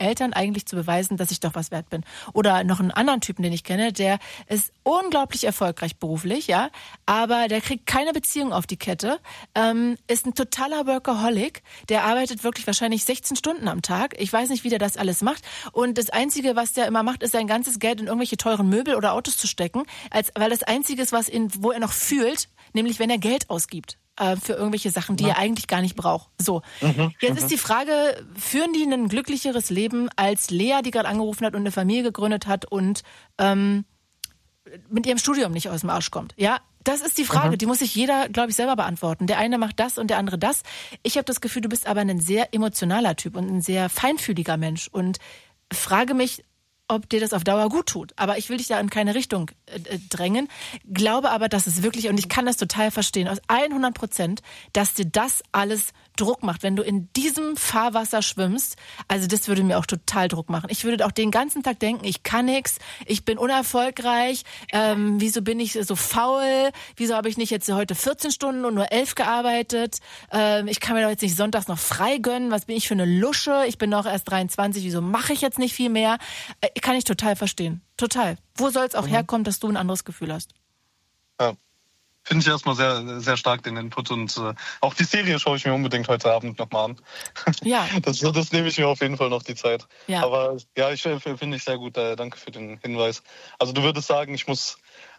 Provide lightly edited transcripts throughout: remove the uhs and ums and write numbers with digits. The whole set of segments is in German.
Eltern eigentlich zu beweisen, dass ich doch was wert bin. Oder noch einen anderen Typen, den ich kenne, der ist unglaublich erfolgreich beruflich, ja, aber der kriegt keine Beziehung auf die Kette, ist ein totaler Workaholic, der arbeitet wirklich wahrscheinlich 16 Stunden am Tag. Ich weiß nicht, wie der das alles macht. Und das Einzige, was der immer macht, ist sein ganzes Geld in irgendwelche teuren Möbel oder Autos zu stecken, weil das Einzige ist, wo er noch fühlt, nämlich wenn er Geld ausgibt für irgendwelche Sachen, die er eigentlich gar nicht braucht. So, jetzt ist die Frage, führen die ein glücklicheres Leben als Lea, die gerade angerufen hat und eine Familie gegründet hat und mit ihrem Studium nicht aus dem Arsch kommt? Ja, das ist die Frage, die muss sich jeder, glaube ich, selber beantworten. Der eine macht das und der andere das. Ich habe das Gefühl, du bist aber ein sehr emotionaler Typ und ein sehr feinfühliger Mensch und frage mich, ob dir das auf Dauer gut tut. Aber ich will dich da in keine Richtung drängen. Glaube aber, dass es wirklich, und ich kann das total verstehen, aus 100%, dass dir das alles Druck macht, wenn du in diesem Fahrwasser schwimmst. Also das würde mir auch total Druck machen. Ich würde auch den ganzen Tag denken, ich kann nichts, ich bin unerfolgreich, wieso bin ich so faul, wieso habe ich nicht jetzt heute 14 Stunden und nur 11 gearbeitet, ich kann mir doch jetzt nicht sonntags noch frei gönnen, was bin ich für eine Lusche, ich bin noch erst 23, wieso mache ich jetzt nicht viel mehr? Kann ich total verstehen, total. Wo soll es auch herkommen, dass du ein anderes Gefühl hast? Ja. Finde ich erstmal sehr, sehr stark den Input und auch die Serie schaue ich mir unbedingt heute Abend nochmal an. Ja. Das nehme ich mir auf jeden Fall noch die Zeit. Ja. Aber ja, finde ich sehr gut. Danke für den Hinweis. Also du würdest sagen, ich muss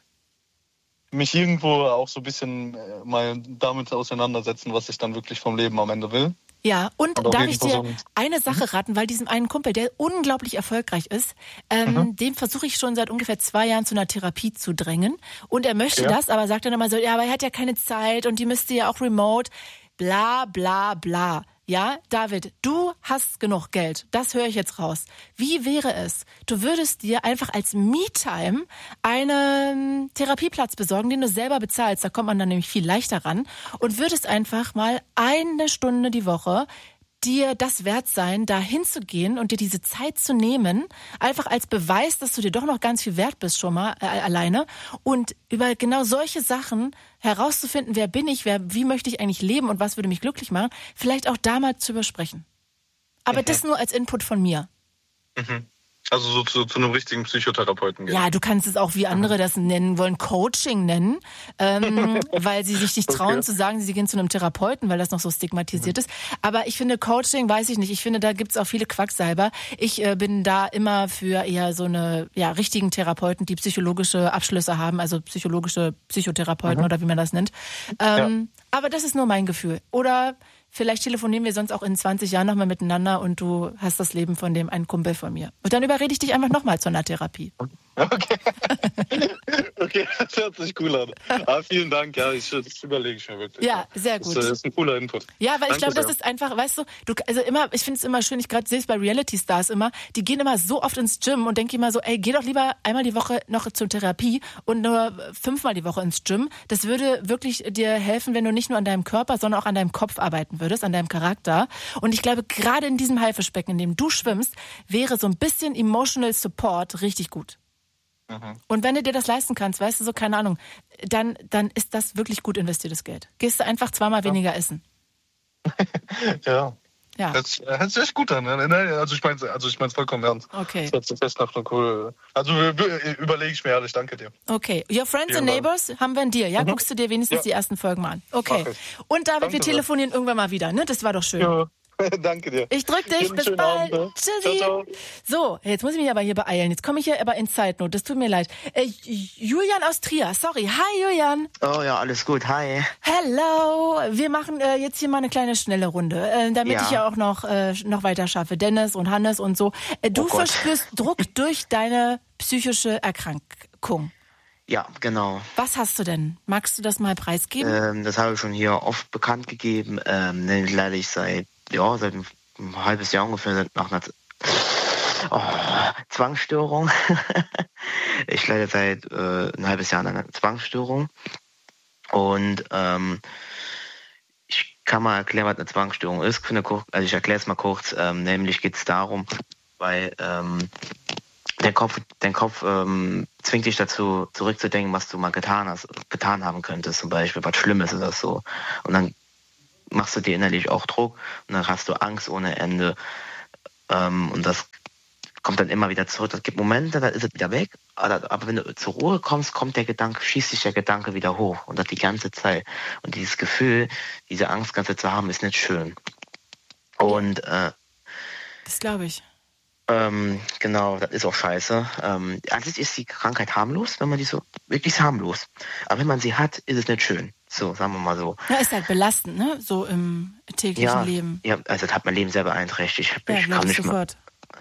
mich irgendwo auch so ein bisschen mal damit auseinandersetzen, was ich dann wirklich vom Leben am Ende will. Ja, und darf ich dir eine Sache raten, weil diesem einen Kumpel, der unglaublich erfolgreich ist, dem versuche ich schon seit ungefähr 2 Jahren zu einer Therapie zu drängen. Und er möchte das, aber sagt dann immer so, ja, aber er hat ja keine Zeit und die müsste ja auch remote, bla bla bla. Ja, David, du hast genug Geld. Das höre ich jetzt raus. Wie wäre es, du würdest dir einfach als Me-Time einen Therapieplatz besorgen, den du selber bezahlst. Da kommt man dann nämlich viel leichter ran. Und würdest einfach mal 1 Stunde die Woche dir das wert sein, da hinzugehen und dir diese Zeit zu nehmen, einfach als Beweis, dass du dir doch noch ganz viel wert bist schon mal alleine und über genau solche Sachen herauszufinden, wer bin ich, wie möchte ich eigentlich leben und was würde mich glücklich machen, vielleicht auch da mal zu übersprechen. Aber das nur als Input von mir. Also so zu einem richtigen Psychotherapeuten gehen. Ja, du kannst es auch, wie andere das nennen wollen, Coaching nennen, weil sie sich nicht trauen zu sagen, sie gehen zu einem Therapeuten, weil das noch so stigmatisiert ist. Aber ich finde, Coaching, weiß ich nicht, ich finde, da gibt's auch viele Quacksalber. Ich bin da immer für eher so eine richtigen Therapeuten, die psychologische Abschlüsse haben, also psychologische Psychotherapeuten oder wie man das nennt. Aber das ist nur mein Gefühl. Oder vielleicht telefonieren wir sonst auch in 20 Jahren nochmal miteinander und du hast das Leben von dem einen Kumpel von mir. Und dann überrede ich dich einfach nochmal zu einer Therapie. Okay. Okay, das hört sich cool an. Aber vielen Dank, ja, das überlege ich mir wirklich. Ja, sehr gut. Das ist ein cooler Input. Ja, weil ich glaube, das ist einfach, weißt du, ich finde es immer schön, ich gerade sehe es bei Reality-Stars immer, die gehen immer so oft ins Gym und denke immer so, ey, geh doch lieber einmal die Woche noch zur Therapie und nur 5-mal die Woche ins Gym. Das würde wirklich dir helfen, wenn du nicht nur an deinem Körper, sondern auch an deinem Kopf arbeiten würdest, an deinem Charakter. Und ich glaube, gerade in diesem Haifischbecken, in dem du schwimmst, wäre so ein bisschen Emotional Support richtig gut. Und wenn du dir das leisten kannst, weißt du, so, keine Ahnung, dann ist das wirklich gut investiertes Geld. Gehst du einfach 2-mal weniger essen. Ja. Ja. Das hört sich echt gut an. Also ich meine es vollkommen ernst. Okay. Das hört sich fest nach einer cool. Also überlege ich mir ehrlich, danke dir. Okay. Your Friends and Neighbors haben wir in dir, ja? Guckst du dir wenigstens die ersten Folgen mal an. Okay. Und David, wir telefonieren irgendwann mal wieder, ne? Das war doch schön. Ja. Danke dir. Ich drück dich, bis bald. Tschüssi. Ciao, ciao. So, jetzt muss ich mich aber hier beeilen. Jetzt komme ich hier aber in Zeitnot. Das tut mir leid. Julian aus Trier, sorry. Hi, Julian. Oh ja, alles gut. Hi. Hello. Wir machen jetzt hier mal eine kleine schnelle Runde, damit ich ja auch noch weiter schaffe. Dennis und Hannes und so. Du verspürst Druck durch deine psychische Erkrankung. Ja, genau. Was hast du denn? Magst du das mal preisgeben? Das habe ich schon hier oft bekannt gegeben. Leide ich seit ein halbes Jahr ungefähr nach einer Zwangsstörung. Ich leide seit ein halbes Jahr an einer Zwangsstörung. Und ich kann mal erklären, was eine Zwangsstörung ist. Ich erkläre es mal kurz. Nämlich geht es darum, weil dein Kopf zwingt dich dazu, zurückzudenken, was du mal getan haben könntest, zum Beispiel was Schlimmes oder so. Und dann machst du dir innerlich auch Druck und dann hast du Angst ohne Ende Und das kommt dann immer wieder zurück. Es gibt Momente, da ist es wieder weg. Aber wenn du zur Ruhe kommst, schießt sich der Gedanke wieder hoch. Und das die ganze Zeit. Und dieses Gefühl, diese Angst ganze zu haben, ist nicht schön. Und das glaube ich. Genau, das ist auch scheiße. An sich ist die Krankheit harmlos, wenn man die so, wirklich harmlos. Aber wenn man sie hat, ist es nicht schön. So, sagen wir mal so. Ja, ist halt belastend, ne? So im täglichen Leben. Ja, also das hat mein Leben sehr beeinträchtigt. Ich kann nicht sofort.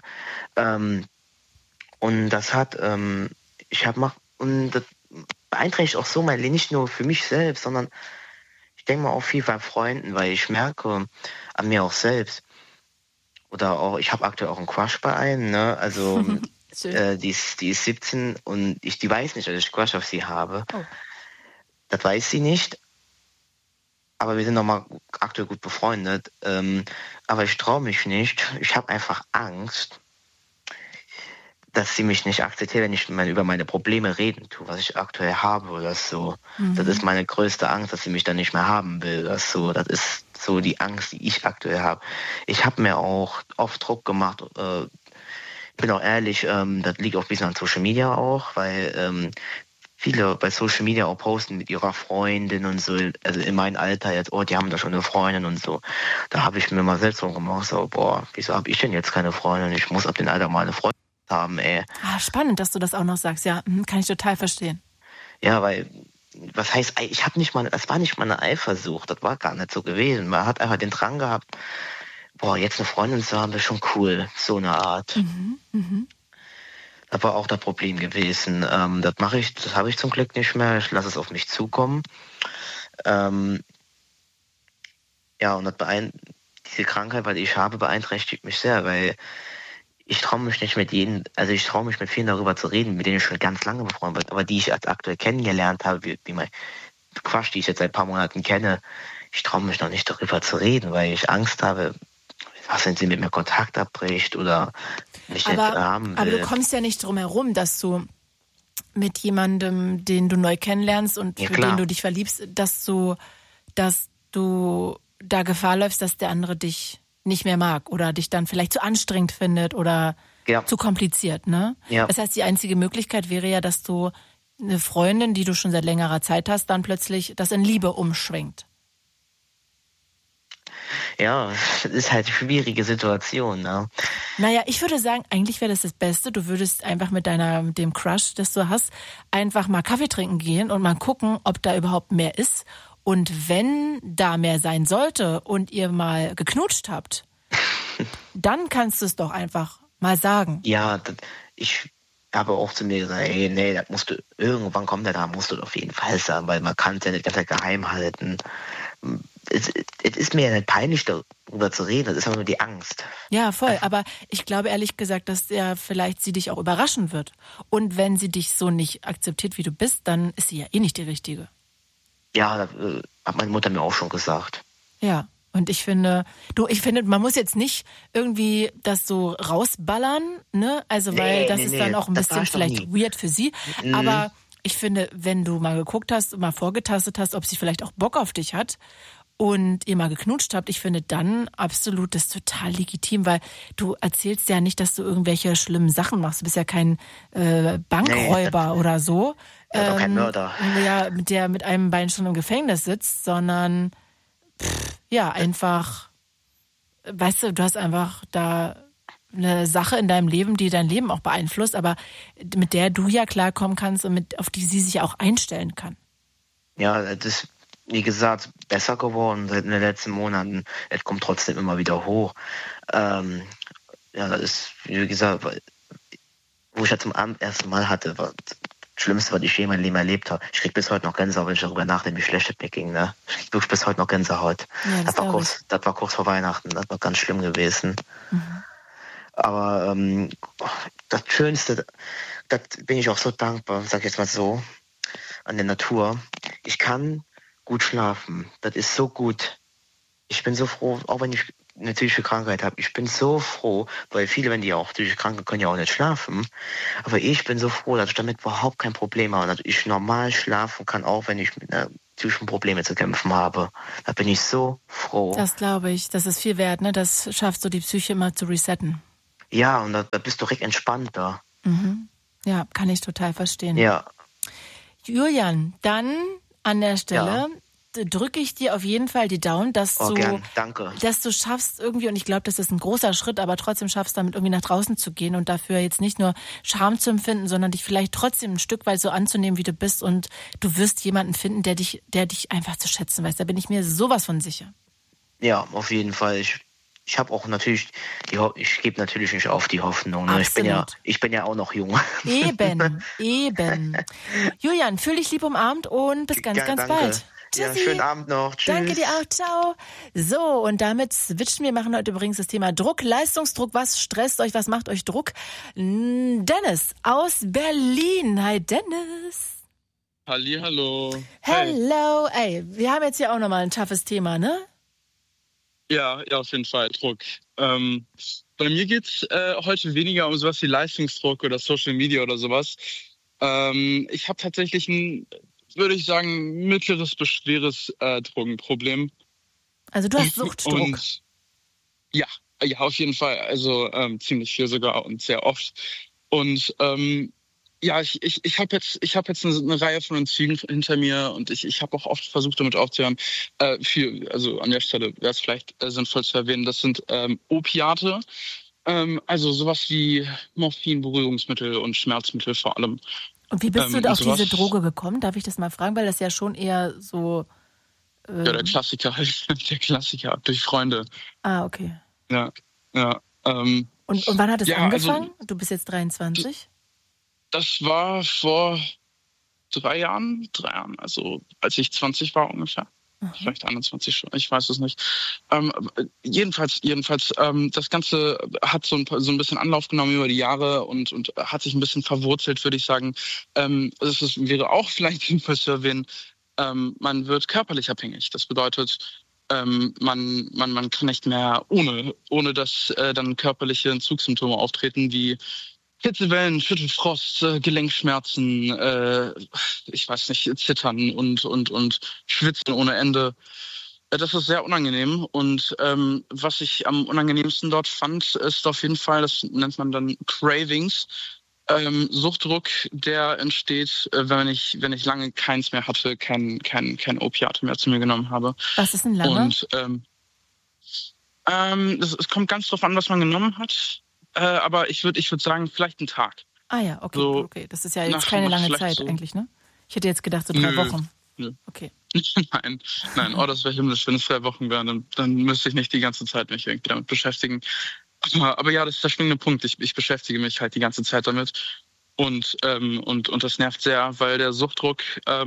Und das hat, und das beeinträchtigt auch so mein Leben, nicht nur für mich selbst, sondern ich denke mal auch viel bei Freunden, weil ich merke an mir auch selbst, oder auch, ich habe aktuell auch einen Crush bei einem, ne? Also die ist 17 und die weiß nicht, dass ich Crush auf sie habe. Oh. Das weiß sie nicht. Aber wir sind nochmal aktuell gut befreundet. Aber ich traue mich nicht. Ich habe einfach Angst, dass sie mich nicht akzeptiert, wenn ich über meine Probleme reden tue, was ich aktuell habe oder so. Mhm. Das ist meine größte Angst, dass sie mich dann nicht mehr haben will. Das ist so die Angst, die ich aktuell habe. Ich habe mir auch oft Druck gemacht. Ich bin auch ehrlich, das liegt auch ein bisschen an Social Media auch, weil viele bei Social Media auch posten mit ihrer Freundin und so, also in meinem Alter jetzt, die haben da schon eine Freundin und so. Da habe ich mir mal selbst so gemacht, so, wieso habe ich denn jetzt keine Freundin? Ich muss ab dem Alter mal eine Freundin haben, ey. Spannend, dass du das auch noch sagst, ja, kann ich total verstehen. Ja, weil, was heißt, das war nicht mal eine Eifersucht, das war gar nicht so gewesen. Man hat einfach den Drang gehabt, jetzt eine Freundin zu haben, ist schon cool, so eine Art. Das war auch das Problem gewesen. Das habe ich zum Glück nicht mehr, ich lasse es auf mich zukommen. Und diese Krankheit, weil ich habe, beeinträchtigt mich sehr, weil ich traue mich nicht mit vielen darüber zu reden, mit denen ich schon ganz lange befreundet bin, aber die ich als aktuell kennengelernt habe, wie mein Quatsch, die ich jetzt seit ein paar Monaten kenne, ich traue mich noch nicht darüber zu reden, weil ich Angst habe, was, wenn sie mit mir Kontakt abbricht oder mich nicht haben will. Aber du kommst ja nicht drum herum, dass du mit jemandem, den du neu kennenlernst und für den du dich verliebst, dass du da Gefahr läufst, dass der andere dich nicht mehr mag oder dich dann vielleicht zu anstrengend findet oder zu kompliziert, ne? Ja. Das heißt, die einzige Möglichkeit wäre ja, dass du eine Freundin, die du schon seit längerer Zeit hast, dann plötzlich das in Liebe umschwingt. Ja, das ist halt eine schwierige Situation, ne? Naja, ich würde sagen, eigentlich wäre das Beste. Du würdest einfach mit dem Crush, das du hast, einfach mal Kaffee trinken gehen und mal gucken, ob da überhaupt mehr ist. Und wenn da mehr sein sollte und ihr mal geknutscht habt, dann kannst du es doch einfach mal sagen. Ja, ich habe auch zu mir gesagt, nee, das musst du, irgendwann kommt der da, musst du auf jeden Fall sagen, weil man kann es ja nicht ganz geheim halten. Es ist mir ja nicht peinlich, darüber zu reden, das ist aber nur die Angst. Ja, voll, aber ich glaube ehrlich gesagt, dass vielleicht sie dich auch überraschen wird. Und wenn sie dich so nicht akzeptiert, wie du bist, dann ist sie ja eh nicht die Richtige. Ja, das hat meine Mutter mir auch schon gesagt. Ja, und ich finde, man muss jetzt nicht irgendwie das so rausballern, ne? Also, weil das ist dann auch ein bisschen vielleicht weird für sie. Aber ich finde, wenn du mal geguckt hast, mal vorgetastet hast, ob sie vielleicht auch Bock auf dich hat und ihr mal geknutscht habt, ich finde dann absolut das total legitim, weil du erzählst ja nicht, dass du irgendwelche schlimmen Sachen machst. Du bist ja kein Bankräuber oder so. Ja, kein Mörder. Ja, der mit einem Bein schon im Gefängnis sitzt, sondern einfach, weißt du hast einfach da eine Sache in deinem Leben, die dein Leben auch beeinflusst, aber mit der du ja klarkommen kannst und auf die sie sich ja auch einstellen kann. Ja, das ist, wie gesagt, besser geworden seit in den letzten Monaten. Es kommt trotzdem immer wieder hoch. Das ist, wie gesagt, wo ich ja zum ersten Mal hatte, war das Schlimmste, was ich je in meinem Leben erlebt habe. Ich krieg bis heute noch Gänsehaut, wenn ich darüber nachdenke, wie schlecht es mir ging. Ne? Ich krieg wirklich bis heute noch Gänsehaut. Ja, das war kurz vor Weihnachten, das war ganz schlimm gewesen. Mhm. Aber das Schönste, das bin ich auch so dankbar, sag ich jetzt mal so, an der Natur. Ich kann gut schlafen. Das ist so gut. Ich bin so froh, auch wenn ich eine psychische Krankheit habe. Ich bin so froh, weil viele, wenn die auch psychisch krank sind, können ja auch nicht schlafen. Aber ich bin so froh, dass ich damit überhaupt kein Problem habe. Dass ich normal schlafen kann, auch wenn ich mit einer psychischen Probleme zu kämpfen habe. Da bin ich so froh. Das glaube ich. Das ist viel wert, ne? Das schafft so die Psyche immer zu resetten. Ja, und da bist du direkt entspannter. Mhm. Ja, kann ich total verstehen. Ja. Julian, dann an der Stelle drücke ich dir auf jeden Fall die Daumen, dass Gern. Danke. dass du schaffst irgendwie, und ich glaube, das ist ein großer Schritt, aber trotzdem schaffst, damit irgendwie nach draußen zu gehen und dafür jetzt nicht nur Scham zu empfinden, sondern dich vielleicht trotzdem ein Stück weit so anzunehmen, wie du bist, und du wirst jemanden finden, der dich einfach zu schätzen weiß. Da bin ich mir sowas von sicher. Ja, auf jeden Fall. Ich habe auch natürlich, ich gebe natürlich nicht auf die Hoffnung. Ne? Ich bin ja auch noch jung. Eben. Julian, fühl dich lieb umarmt und bis ganz Danke. bald. Ja, Tschüssi. schönen Abend noch. Tschüss. Danke dir auch. Ciao. So, und damit switchen wir. Machen heute übrigens das Thema Druck, Leistungsdruck. Was stresst euch? Was macht euch Druck? Dennis aus Berlin. Hi, Dennis. Hallihallo. Hello. Ey, wir haben jetzt hier auch nochmal ein toughes Thema, ne? Ja, auf jeden Fall, Druck. Bei mir geht's heute weniger um sowas wie Leistungsdruck oder Social Media oder sowas. Ich habe tatsächlich ein, würde ich sagen, mittleres bis schweres Drogenproblem. Also du hast Suchtdruck. Und ja, auf jeden Fall. Also ziemlich viel sogar und sehr oft. Und ja, ich habe jetzt eine Reihe von Entzügen hinter mir, und ich habe auch oft versucht, damit aufzuhören. Also an der Stelle wäre es vielleicht sinnvoll zu erwähnen, das sind Opiate, also sowas wie Morphin, Beruhigungsmittel und Schmerzmittel vor allem. Und wie bist du auf diese Droge gekommen? Darf ich das mal fragen? Weil das ja schon eher so... Ja, der Klassiker halt, durch Freunde. Ah, okay. Ja. Und wann hat es angefangen? Also, du bist jetzt 23? Das war vor 3 Jahren, also als ich 20 war ungefähr. Vielleicht 21 schon, ich weiß es nicht. Jedenfalls, das Ganze hat so ein bisschen Anlauf genommen über die Jahre und hat sich ein bisschen verwurzelt, würde ich sagen. Wäre auch vielleicht sinnvoll zu erwähnen, man wird körperlich abhängig. Das bedeutet, man kann nicht mehr ohne dass dann körperliche Entzugssymptome auftreten, wie Hitzewellen, Schüttelfrost, Gelenkschmerzen, ich weiß nicht, Zittern und Schwitzen ohne Ende. Das ist sehr unangenehm, und was ich am unangenehmsten dort fand, ist auf jeden Fall, das nennt man dann Cravings, Suchtdruck, der entsteht, wenn ich lange keins mehr hatte, kein Opiate mehr zu mir genommen habe. Was ist denn lange? Und es kommt ganz drauf an, was man genommen hat. Aber ich würde sagen, vielleicht einen Tag. Ah ja, okay, so, okay. Das ist ja jetzt keine lange Zeit eigentlich, ne? Ich hätte jetzt gedacht, so 3 Wochen. Nö. Okay. Nein, das wäre himmlisch, wenn es 3 Wochen wären, dann müsste ich nicht die ganze Zeit mich irgendwie damit beschäftigen. Aber ja, das ist der springende Punkt. Ich beschäftige mich halt die ganze Zeit damit. Und das nervt sehr, weil der Suchtdruck,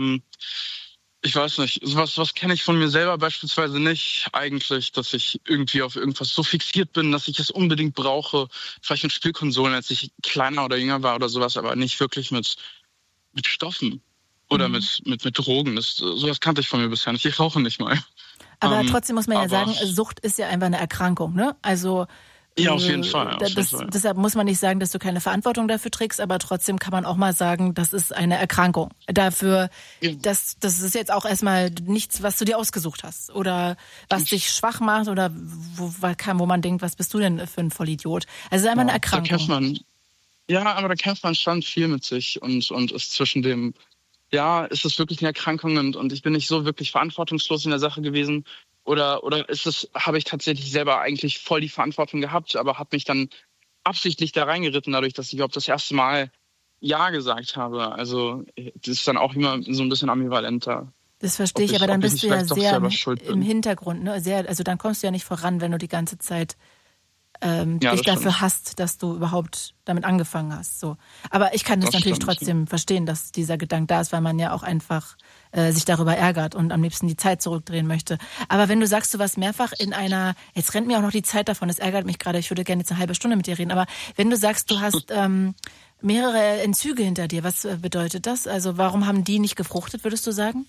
ich weiß nicht, was kenne ich von mir selber beispielsweise nicht eigentlich, dass ich irgendwie auf irgendwas so fixiert bin, dass ich es unbedingt brauche. Vielleicht mit Spielkonsolen, als ich kleiner oder jünger war oder sowas, aber nicht wirklich mit Stoffen oder mit Drogen. Sowas kannte ich von mir bisher nicht. Ich rauche nicht mal. Aber trotzdem muss man ja sagen, Sucht ist ja einfach eine Erkrankung, ne? Also ja, auf jeden Fall. Deshalb muss man nicht sagen, dass du keine Verantwortung dafür trägst, aber trotzdem kann man auch mal sagen, das ist eine Erkrankung. Dafür, das ist jetzt auch erstmal nichts, was du dir ausgesucht hast oder was dich schwach macht oder wo man denkt, was bist du denn für ein Vollidiot? Also es ist einfach eine Erkrankung. Aber da kämpft man schon viel mit sich und ist zwischen dem, ist es wirklich eine Erkrankung und ich bin nicht so wirklich verantwortungslos in der Sache gewesen. Oder habe ich tatsächlich selber eigentlich voll die Verantwortung gehabt, aber habe mich dann absichtlich da reingeritten, dadurch, dass ich überhaupt das erste Mal Ja gesagt habe. Also das ist dann auch immer so ein bisschen ambivalenter. Das verstehe ich, aber dann bist du ja sehr im Hintergrund, ne? Also dann kommst du ja nicht voran, wenn du die ganze Zeit dich dafür hasst, dass du überhaupt damit angefangen hast. So. Aber ich kann das natürlich trotzdem verstehen, dass dieser Gedanke da ist, weil man ja auch einfach sich darüber ärgert und am liebsten die Zeit zurückdrehen möchte. Aber wenn du sagst, du warst mehrfach jetzt rennt mir auch noch die Zeit davon, das ärgert mich gerade, ich würde gerne jetzt eine halbe Stunde mit dir reden, aber wenn du sagst, du hast mehrere Entzüge hinter dir, was bedeutet das? Also warum haben die nicht gefruchtet, würdest du sagen?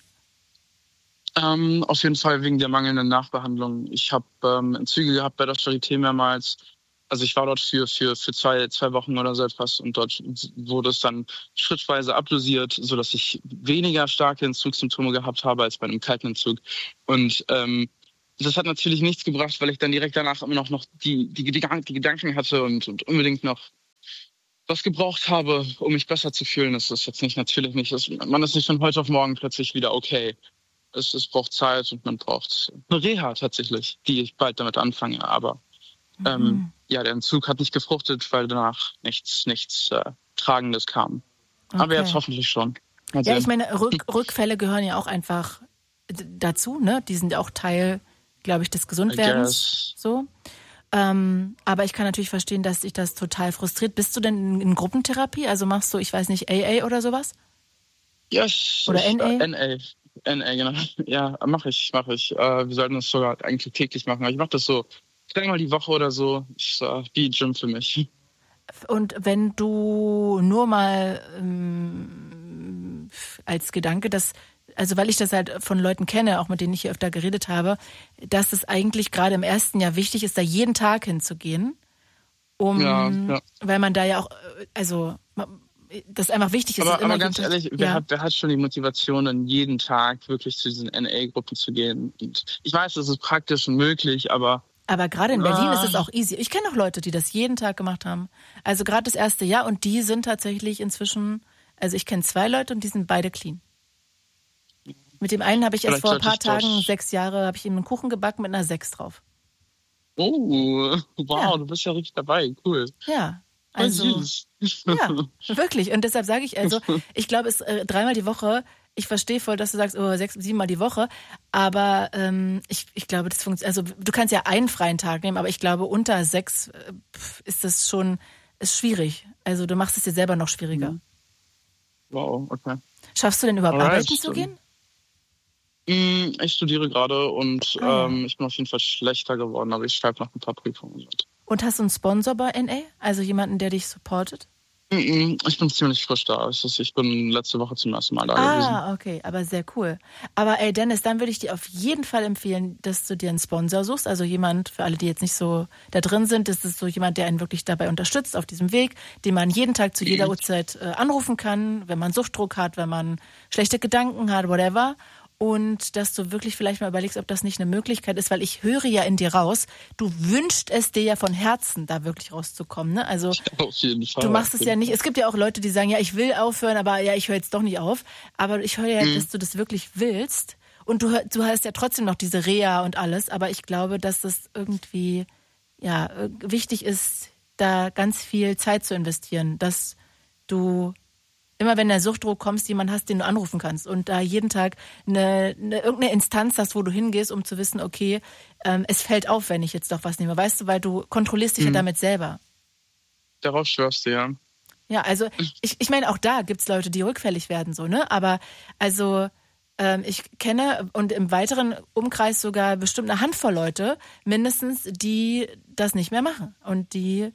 Auf jeden Fall wegen der mangelnden Nachbehandlung. Ich habe Entzüge gehabt bei der Charité mehrmals. Also ich war dort für 2 Wochen oder so etwas und dort wurde es dann schrittweise abdosiert, sodass ich weniger starke Entzugssymptome gehabt habe als bei einem kalten Entzug. Und das hat natürlich nichts gebracht, weil ich dann direkt danach immer noch die Gedanken hatte und unbedingt noch was gebraucht habe, um mich besser zu fühlen. Das ist jetzt natürlich nicht. Man ist nicht von heute auf morgen plötzlich wieder okay. Es braucht Zeit und man braucht eine Reha tatsächlich, die ich bald damit anfange. Aber der Entzug hat nicht gefruchtet, weil danach nichts Tragendes kam. Okay. Aber jetzt hoffentlich schon. Ja, ich meine, Rückfälle gehören ja auch einfach dazu, ne? Die sind ja auch Teil, glaube ich, des Gesundwerdens. So. Aber ich kann natürlich verstehen, dass dich das total frustriert. Bist du denn in Gruppentherapie? Also machst du, ich weiß nicht, AA oder sowas? Yes. Oder NA? NA, genau. Ja, mache ich. Wir sollten das sogar eigentlich täglich machen. Aber ich mache das so 3-mal die Woche oder so. Ist wie Gym für mich. Und wenn du nur mal als Gedanke, also weil ich das halt von Leuten kenne, auch mit denen ich hier öfter geredet habe, dass es eigentlich gerade im ersten Jahr wichtig ist, da jeden Tag hinzugehen, weil man da ja auch, also das einfach wichtig ist. Aber ganz ehrlich, wer hat schon die Motivation, dann jeden Tag wirklich zu diesen NA-Gruppen zu gehen? Und ich weiß, das ist praktisch und möglich, aber gerade in Berlin ist es auch easy. Ich kenne auch Leute, die das jeden Tag gemacht haben. Also gerade das erste Jahr und die sind tatsächlich inzwischen, also ich kenne 2 Leute und die sind beide clean. Mit dem einen habe ich erst vor ein paar Tagen, 6 Jahre, habe ich ihm einen Kuchen gebacken mit einer 6 drauf. Oh, wow, Du bist ja richtig dabei, cool. Ja, also, ja, wirklich. Und deshalb sage ich, also, ich glaube, es 3-mal die Woche, ich verstehe voll, dass du sagst, 6-7-mal die Woche, aber ich glaube, das funktioniert, also du kannst ja einen freien Tag nehmen, aber ich glaube, unter 6 ist das schon, ist schwierig. Also du machst es dir selber noch schwieriger. Wow, okay. Schaffst du denn überhaupt arbeiten zu gehen? Ich studiere gerade und ich bin auf jeden Fall schlechter geworden, aber ich schreibe noch ein paar Prüfungen. Und hast du einen Sponsor bei NA? Also jemanden, der dich supportet? Ich bin ziemlich frisch da. Ich bin letzte Woche zum ersten Mal da gewesen. Okay, aber sehr cool. Aber Dennis, dann würde ich dir auf jeden Fall empfehlen, dass du dir einen Sponsor suchst. Also jemand, für alle, die jetzt nicht so da drin sind, das ist so jemand, der einen wirklich dabei unterstützt auf diesem Weg, den man jeden Tag zu jeder Uhrzeit anrufen kann, wenn man Suchtdruck hat, wenn man schlechte Gedanken hat, whatever. Und dass du wirklich vielleicht mal überlegst, ob das nicht eine Möglichkeit ist, weil ich höre ja in dir raus, du wünschst es dir ja von Herzen, da wirklich rauszukommen. Ne? Also auf jeden Fall. Du machst es ja nicht. Es gibt ja auch Leute, die sagen, ja, ich will aufhören, aber ja, ich höre jetzt doch nicht auf. Aber ich höre ja, dass du das wirklich willst. Und du hast ja trotzdem noch diese Reha und alles. Aber ich glaube, dass das irgendwie wichtig ist, da ganz viel Zeit zu investieren, dass du immer wenn der Suchtdruck kommst, jemanden hast, den du anrufen kannst und da jeden Tag irgendeine Instanz hast, wo du hingehst, um zu wissen, okay, es fällt auf, wenn ich jetzt doch was nehme. Weißt du, weil du kontrollierst dich ja damit selber. Darauf schwörst du, ja. Ja, also ich meine, auch da gibt's Leute, die rückfällig werden, so, ne? Aber also ich kenne und im weiteren Umkreis sogar bestimmt eine Handvoll Leute, mindestens, die das nicht mehr machen. Und die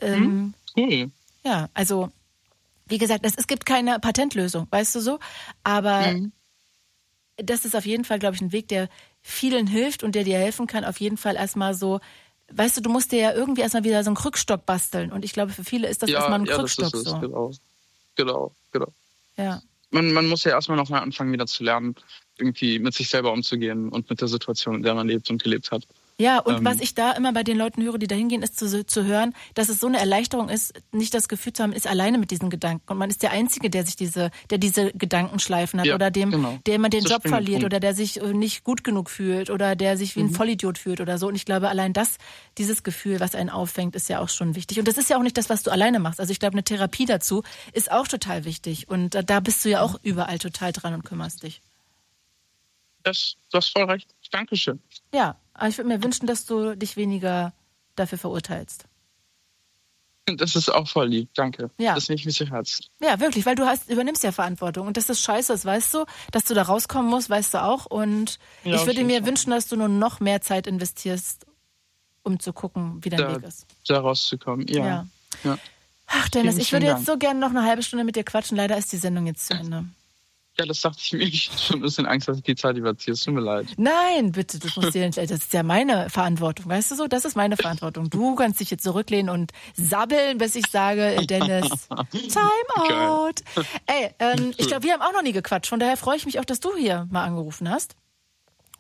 ja, also wie gesagt, es gibt keine Patentlösung, weißt du so? Aber das ist auf jeden Fall, glaube ich, ein Weg, der vielen hilft und der dir helfen kann, auf jeden Fall erstmal so, weißt du musst dir ja irgendwie erstmal wieder so einen Krückstock basteln. Und ich glaube, für viele ist das erstmal ein Krückstock. Das ist es, so. Genau. Ja. Man muss ja erstmal nochmal anfangen, wieder zu lernen, irgendwie mit sich selber umzugehen und mit der Situation, in der man lebt und gelebt hat. Ja, und was ich da immer bei den Leuten höre, die da hingehen, ist zu hören, dass es so eine Erleichterung ist, nicht das Gefühl zu haben, man ist alleine mit diesen Gedanken. Und man ist der Einzige, der diese Gedankenschleifen hat oder der immer den Job verliert oder der sich nicht gut genug fühlt oder der sich wie ein Vollidiot fühlt oder so. Und ich glaube, allein dieses Gefühl, was einen auffängt, ist ja auch schon wichtig. Und das ist ja auch nicht das, was du alleine machst. Also ich glaube, eine Therapie dazu ist auch total wichtig. Und da bist du ja auch überall total dran und kümmerst dich. Du hast voll recht. Dankeschön. Ja, aber ich würde mir wünschen, dass du dich weniger dafür verurteilst. Das ist auch voll lieb, danke. Ja. Das nehme ich mir zu Herzen. Ja, wirklich, weil du übernimmst ja Verantwortung. Und dass das scheiße ist, weißt du, dass du da rauskommen musst, weißt du auch. Und ich würde mir wünschen, dass du nur noch mehr Zeit investierst, um zu gucken, wie dein Weg ist. Da rauszukommen, ja. Ach, Dennis, ich würde jetzt so gerne noch eine halbe Stunde mit dir quatschen. Leider ist die Sendung jetzt zu Ende. Ja, das dachte ich mir. Ich hatte schon ein bisschen Angst, dass ich die Zeit überziehe. Es tut mir leid. Nein, bitte, das ist ja meine Verantwortung. Weißt du so? Das ist meine Verantwortung. Du kannst dich jetzt zurücklehnen und sabbeln, bis ich sage, Dennis, Time out. Ey, ich glaube, wir haben auch noch nie gequatscht. Von daher freue ich mich auch, dass du hier mal angerufen hast.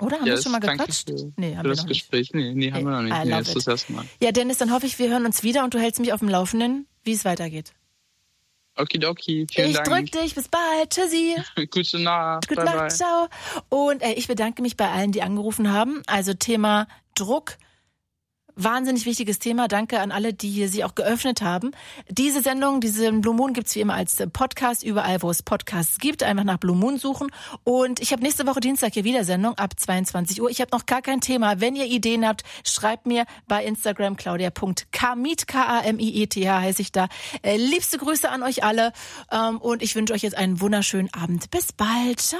Oder? Haben wir schon mal gequatscht? Nee, haben wir noch Gespräch. Nicht. Nee, haben wir noch nicht. Nee, das ist das erste Mal. Ja, Dennis, dann hoffe ich, wir hören uns wieder und du hältst mich auf dem Laufenden, wie es weitergeht. Okidoki, vielen Dank. Ich drück dich, bis bald, tschüssi. Gute Nacht. Gute Nacht, ciao. Und ich bedanke mich bei allen, die angerufen haben. Also Thema Druck. Wahnsinnig wichtiges Thema. Danke an alle, die hier sich auch geöffnet haben. Diese Sendung, diesen Blue Moon gibt's wie immer als Podcast überall, wo es Podcasts gibt. Einfach nach Blue Moon suchen. Und ich habe nächste Woche Dienstag hier wieder Sendung ab 22 Uhr. Ich habe noch gar kein Thema. Wenn ihr Ideen habt, schreibt mir bei Instagram claudia.kamieth, K-A-M-I-E-T-H heiße ich da. Liebste Grüße an euch alle. Und ich wünsche euch jetzt einen wunderschönen Abend. Bis bald. Ciao.